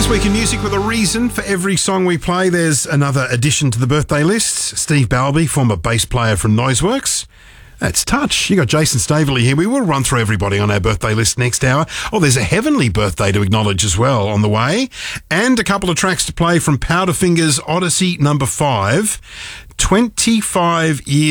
This week in music with a reason for every song we play. There's another addition to the birthday list. Steve Balby, former bass player from Noiseworks. That's Touch. You got Jason Staveley here. We will run through everybody on our birthday list next hour. Oh, there's a heavenly birthday to acknowledge as well on the way. And a couple of tracks to play from Powderfinger's Odyssey number 5. 25 years